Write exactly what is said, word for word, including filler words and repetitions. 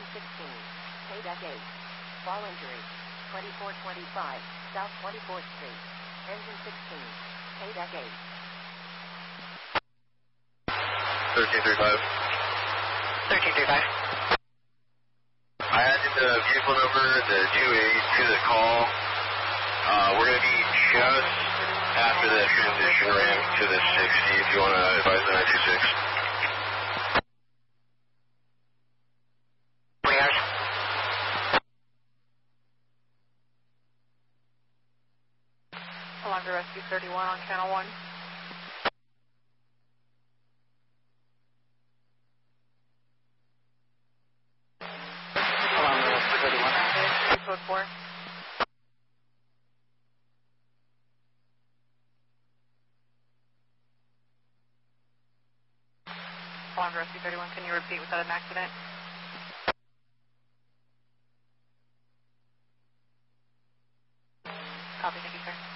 Engine sixteen, K deck eight. Fall injury, twenty-four twenty-five, South twenty-fourth Street. Engine sixteen, K deck eight. thirteen thirty-five. thirteen thirty-five. I added the vehicle number, the two eight to the call. Uh, we're going to be just after the transition ramp to the sixty if you want to advise the nine two six. twenty hours. Along to rescue thirty-one on channel one. Along to rescue thirty-one. Code four. Along to rescue thirty-one, can you repeat without an accident? Copy, thank you, sir.